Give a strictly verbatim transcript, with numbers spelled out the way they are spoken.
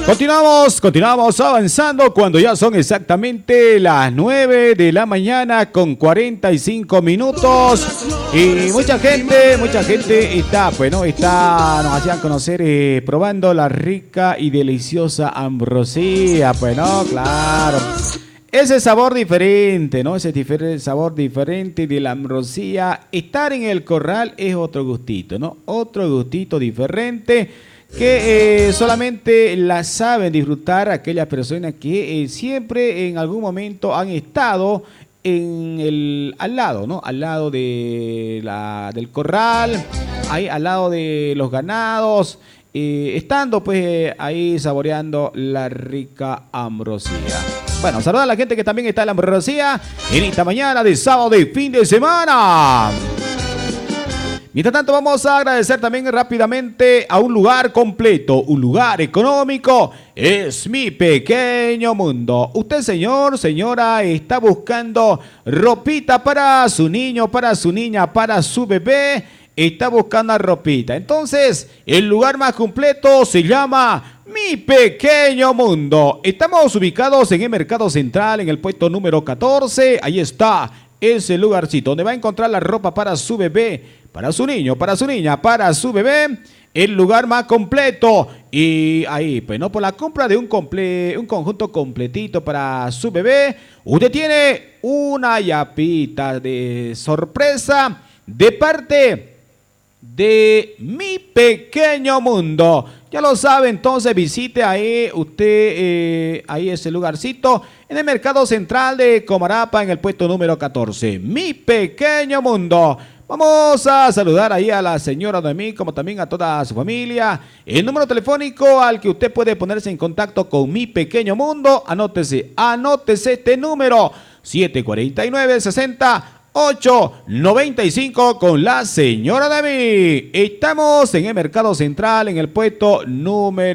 Continuamos, continuamos avanzando cuando ya son exactamente las nueve de la mañana con cuarenta y cinco minutos. Y mucha gente, mucha gente está, bueno, está, nos hacían conocer eh, probando la rica y deliciosa ambrosía, pues no, claro. Ese sabor diferente, ¿no? Ese difer- sabor diferente de la ambrosía. Estar en el corral es otro gustito, ¿no? Otro gustito diferente que eh, solamente la saben disfrutar aquellas personas que eh, siempre en algún momento han estado en el, al lado, ¿no? Al lado de la, del corral, ahí al lado de los ganados, eh, estando pues eh, ahí saboreando la rica ambrosía. Bueno, saluda a la gente que también está en la ambrosía en esta mañana de sábado de fin de semana. Mientras tanto, vamos a agradecer también rápidamente a un lugar completo, un lugar económico. Es Mi Pequeño Mundo. Usted, señor, señora, está buscando ropita para su niño, para su niña, para su bebé. Está buscando ropita. Entonces, el lugar más completo se llama Mi Pequeño Mundo. Estamos ubicados en el Mercado Central, en el puesto número catorce. Ahí está ese lugarcito donde va a encontrar la ropa para su bebé, para su niño, para su niña, para su bebé, el lugar más completo. Y ahí, pues no, por la compra de un, comple un conjunto completito para su bebé, usted tiene una yapita de sorpresa de parte de Mi Pequeño Mundo. Ya lo sabe, entonces visite ahí usted, eh, ahí ese lugarcito, en el Mercado Central de Comarapa, en el puesto número catorce. Mi Pequeño Mundo. Vamos a saludar ahí a la señora Noemí, como también a toda su familia. El número telefónico al que usted puede ponerse en contacto con Mi Pequeño Mundo, anótese, anótese este número, siete cuatro nueve, seis ocho noventa y cinco con la señora Noemí. Estamos en el Mercado Central, en el puesto número